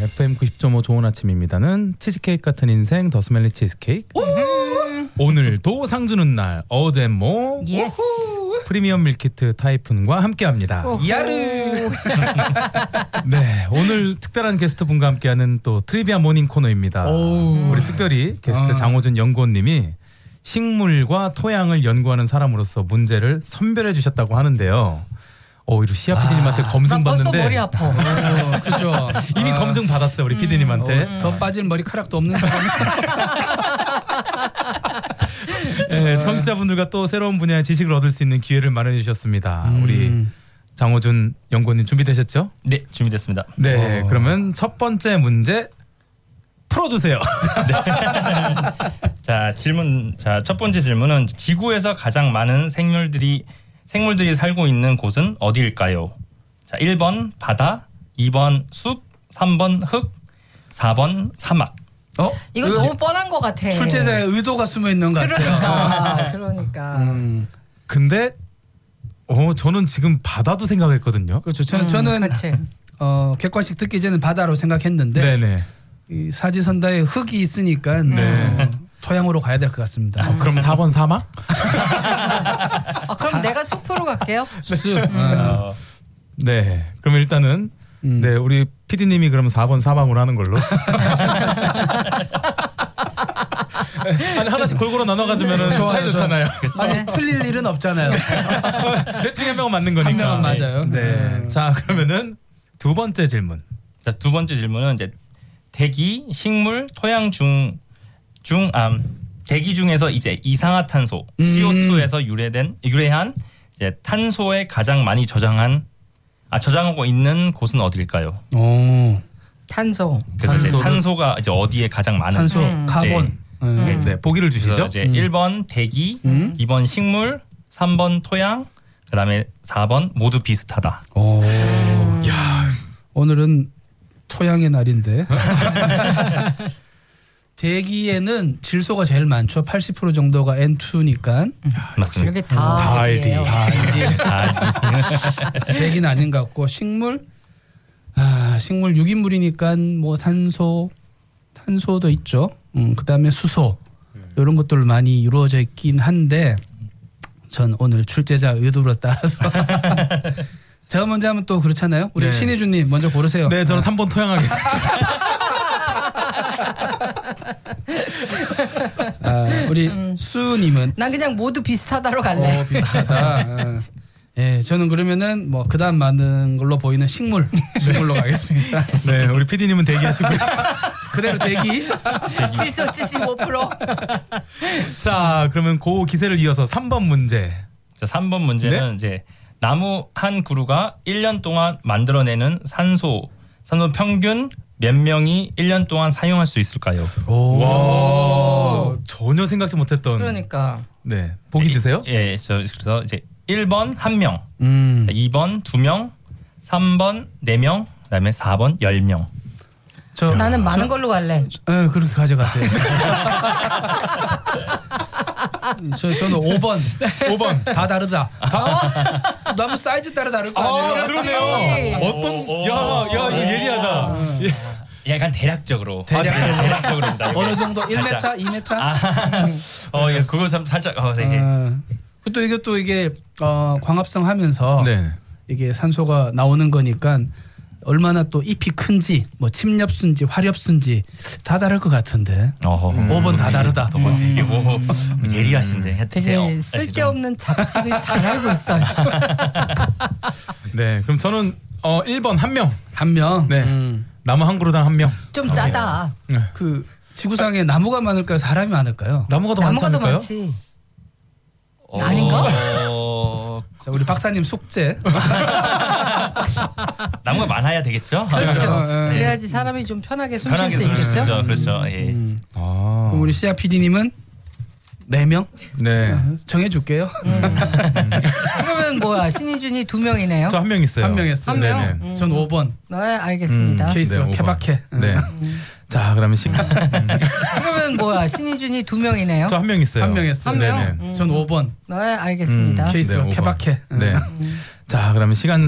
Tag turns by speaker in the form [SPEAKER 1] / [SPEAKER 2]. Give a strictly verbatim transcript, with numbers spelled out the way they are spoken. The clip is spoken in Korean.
[SPEAKER 1] 에프엠 구십 점 오 좋은 아침입니다는 치즈케이크 같은 인생 더 스멜리 치즈케이크. 오늘도 상 주는 날 어드앤모
[SPEAKER 2] 예스.
[SPEAKER 1] 프리미엄 밀키트 타이푼과 함께합니다. 야르. 네, 오늘 특별한 게스트 분과 함께하는 또 트리비아 모닝 코너입니다.
[SPEAKER 3] 오.
[SPEAKER 1] 우리 특별히 게스트
[SPEAKER 3] 어.
[SPEAKER 1] 장호준 연구원님이 식물과 토양을 연구하는 사람으로서 문제를 선별해 주셨다고 하는데요. 어, 이로 시아 피디님한테 검증
[SPEAKER 2] 나 벌써
[SPEAKER 1] 받는데
[SPEAKER 2] 머리 아파.
[SPEAKER 3] 어, 그죠.
[SPEAKER 1] 이미
[SPEAKER 3] 아,
[SPEAKER 1] 검증 받았어요 우리 피디님한테.
[SPEAKER 3] 어, 더 빠질 머리카락도 없는 사람이.
[SPEAKER 1] 네, 청취자분들과 또 새로운 분야의 지식을 얻을 수 있는 기회를 마련해 주셨습니다.
[SPEAKER 3] 음.
[SPEAKER 1] 우리 장호준 연구원님 준비되셨죠?
[SPEAKER 4] 네, 준비됐습니다.
[SPEAKER 1] 네,
[SPEAKER 3] 어.
[SPEAKER 1] 그러면 첫 번째 문제 풀어주세요.
[SPEAKER 4] 자, 질문. 자, 첫 번째 질문은 지구에서 가장 많은 생물들이 생물들이 살고 있는 곳은 어디일까요? 자, 일 번 바다, 이 번 숲, 삼 번 흙, 사 번 사막.
[SPEAKER 3] 어?
[SPEAKER 2] 이거
[SPEAKER 3] 그
[SPEAKER 2] 너무 뻔한 것 같아.
[SPEAKER 3] 출제자의 의도가 숨어 있는 것 같아요.
[SPEAKER 2] 그러니까. 그러니까.
[SPEAKER 3] 음,
[SPEAKER 1] 근데 어 저는 지금 바다도 생각했거든요.
[SPEAKER 3] 그렇죠. 저는,
[SPEAKER 2] 음,
[SPEAKER 3] 저는
[SPEAKER 2] 그치.
[SPEAKER 3] 어, 객관식 듣기 전에 바다로 생각했는데
[SPEAKER 1] 네네.
[SPEAKER 3] 이 사지선다에 흙이 있으니까
[SPEAKER 1] 네.
[SPEAKER 3] 어, 토양으로 가야 될 것 같습니다.
[SPEAKER 1] 어, 그럼 사 번 사막?
[SPEAKER 2] 아, 그럼 내가 숲으로 갈게요.
[SPEAKER 3] 쑥. 어.
[SPEAKER 4] 어,
[SPEAKER 1] 네. 그럼 일단은
[SPEAKER 3] 음.
[SPEAKER 1] 네 우리 피디님이 그럼 사 번 사막으로 하는 걸로. 아니 하나씩 골고루 나눠 가지면은
[SPEAKER 3] 좋아요,
[SPEAKER 1] 사이 좋잖아요.
[SPEAKER 3] 아니 틀릴 일은 없잖아요.
[SPEAKER 1] 넷 중에 한 명은 맞는 거니까.
[SPEAKER 3] 한 명은 맞아요.
[SPEAKER 1] 네.
[SPEAKER 3] 음.
[SPEAKER 1] 자 그러면은 두 번째 질문.
[SPEAKER 4] 자, 두 번째 질문은 이제 대기, 식물, 토양 중 중암 대기 중에서 이제 이산화탄소
[SPEAKER 3] 음.
[SPEAKER 4] 씨오투에서 유래된 유래한 이제 탄소에 가장 많이 저장한 아 저장하고 있는 곳은 어디일까요?
[SPEAKER 3] 오,
[SPEAKER 2] 탄소.
[SPEAKER 4] 그래서 이제
[SPEAKER 1] 탄소를-
[SPEAKER 4] 탄소가 이제 어디에 가장 많은
[SPEAKER 3] 탄소,
[SPEAKER 2] 음.
[SPEAKER 3] 카본. 음.
[SPEAKER 1] 네 보기를 주시죠.
[SPEAKER 4] 그래서 이제
[SPEAKER 3] 음.
[SPEAKER 4] 일 번 대기,
[SPEAKER 3] 음.
[SPEAKER 4] 이 번 식물, 삼 번 토양, 그다음에 사 번 모두 비슷하다.
[SPEAKER 3] 오, 야, 오늘은 토양의 날인데. 대기에는 질소가 제일 많죠. 팔십 퍼센트 정도가 엔 투니까.
[SPEAKER 4] 맞습니다.
[SPEAKER 2] 여기 다
[SPEAKER 1] 다
[SPEAKER 2] 알디예요.
[SPEAKER 1] 알디.
[SPEAKER 3] 다 대기는 아닌 것 같고 식물, 아, 식물 유기물이니까 뭐 산소, 탄소도 있죠. 음, 그다음에 수소 이런 것들 많이 이루어져 있긴 한데 전 오늘 출제자 의도를 따라서 제가 먼저 하면 또 그렇잖아요. 우리
[SPEAKER 1] 네.
[SPEAKER 3] 신희준님 먼저 고르세요.
[SPEAKER 1] 네 저는 삼 번 토양 하겠습니다.
[SPEAKER 3] 아, 우리 수님은
[SPEAKER 2] 난 그냥 모두 비슷하다로 갈래.
[SPEAKER 3] 어, 비슷하다. 어. 예, 저는 그러면은 뭐 그다음 많은 걸로 보이는 식물, 식물로 가겠습니다.
[SPEAKER 1] 네 우리 피디님은 대기하시고요.
[SPEAKER 3] 그대로 대기.
[SPEAKER 2] 질소 칠십오 퍼센트.
[SPEAKER 1] 자 그러면 그 기세를 이어서 삼 번 문제.
[SPEAKER 4] 자, 삼 번 문제는
[SPEAKER 1] 네?
[SPEAKER 4] 이제 나무 한 그루가 일 년 동안 만들어내는 산소 산소 평균 몇 명이 일 년 동안 사용할 수 있을까요?
[SPEAKER 1] 와 전혀 생각지 못했던.
[SPEAKER 2] 그러니까.
[SPEAKER 1] 네 보기 주세요.
[SPEAKER 4] 예, 저 그래서 이제 일 번 한 명,
[SPEAKER 3] 음.
[SPEAKER 4] 이 번 두 명, 삼 번 네 명, 그다음에 사 번 열 명.
[SPEAKER 3] 저
[SPEAKER 2] 나는 많은
[SPEAKER 3] 저-
[SPEAKER 2] 걸로 갈래.
[SPEAKER 3] 예, 그렇게 가져가세요. 저, 저는 오 번.
[SPEAKER 1] 오 번.
[SPEAKER 3] 다 다르다. 다, 나무 사이즈 따라 다를 거 아니에요?
[SPEAKER 1] 아 그러네요. 어떤 야야 이거 예리하다.
[SPEAKER 4] 약간 대략적으로.
[SPEAKER 3] 대략-
[SPEAKER 4] 아, 대- 대략적으로입니다. 이게.
[SPEAKER 3] 어느 정도 일 미터,
[SPEAKER 4] 살짝.
[SPEAKER 3] 이 미터?
[SPEAKER 4] 아, 어, 예, 그거 참 살짝 어, 되게.
[SPEAKER 3] 어, 또 이게 또 이게 어, 광합성 하면서
[SPEAKER 1] 네.
[SPEAKER 3] 이게 산소가 나오는 거니까 얼마나 또 잎이 큰지 뭐 침엽수인지 화렵수인지 다 다를 것 같은데.
[SPEAKER 4] 어허.
[SPEAKER 3] 오 번 다 다르다.
[SPEAKER 4] 또 뭐 되게 뭐 예리하신데.
[SPEAKER 2] 되게
[SPEAKER 4] 어,
[SPEAKER 2] 쓸데없는 잡식을 잘 알고 있어요.
[SPEAKER 1] 네 그럼 저는 어 일 번 한 명.
[SPEAKER 3] 한 명.
[SPEAKER 1] 네.
[SPEAKER 3] 음.
[SPEAKER 1] 나무 한 그루당 한 명.
[SPEAKER 2] 좀 짜다.
[SPEAKER 3] 그 지구상에 나무가 많을까요? 사람이 많을까요?
[SPEAKER 1] 나무가 더 많지
[SPEAKER 2] 나무가 더
[SPEAKER 1] 않을까요?
[SPEAKER 2] 많지.
[SPEAKER 4] 어,
[SPEAKER 2] 아닌가?
[SPEAKER 4] 어,
[SPEAKER 3] 자, 우리 박사님 숙제.
[SPEAKER 4] 나무가 많아야 되겠죠?
[SPEAKER 2] 그렇죠.
[SPEAKER 3] 예.
[SPEAKER 2] 그래야지 사람이 좀 편하게 숨 쉴
[SPEAKER 4] 편하게
[SPEAKER 2] 수 있겠죠.
[SPEAKER 4] 그렇죠. 그렇죠. 예.
[SPEAKER 3] 음.
[SPEAKER 1] 아.
[SPEAKER 3] 그럼 우리 시아 피디님은 네 명
[SPEAKER 1] 네.
[SPEAKER 3] 정해줄게요.
[SPEAKER 2] 그러면 뭐야 신희준이 두 명이네요.
[SPEAKER 1] 저 한 명 있어요.
[SPEAKER 3] 한 명 했어요.
[SPEAKER 2] 한 명?
[SPEAKER 1] 네네.
[SPEAKER 2] 음.
[SPEAKER 3] 전 오 번.
[SPEAKER 2] 네, 알겠습니다.
[SPEAKER 1] 음,
[SPEAKER 3] 케이스가
[SPEAKER 1] 네, 오 번.
[SPEAKER 3] 케바케.
[SPEAKER 1] 네. 자 그러면 시.
[SPEAKER 2] 그러면 뭐야 신희준이 두 명이네요.
[SPEAKER 1] 저 한 명 있어요.
[SPEAKER 3] 한 명 했어요.
[SPEAKER 2] 한 명?
[SPEAKER 1] 네네.
[SPEAKER 2] 음.
[SPEAKER 3] 전 오 번.
[SPEAKER 2] 네, 알겠습니다.
[SPEAKER 1] 음,
[SPEAKER 3] 케이스가
[SPEAKER 1] 네, 오 번.
[SPEAKER 3] 케바케.
[SPEAKER 1] 네. 자 그러면 시간